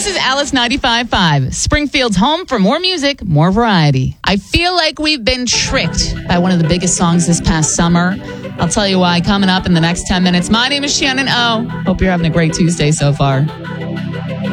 This is Alice 95.5, Springfield's home for more music, more variety. I feel like we've been tricked by one of the biggest songs this past summer. I'll tell you why coming up in the next 10 minutes. My name is Shannon O. Hope you're having a great Tuesday so far.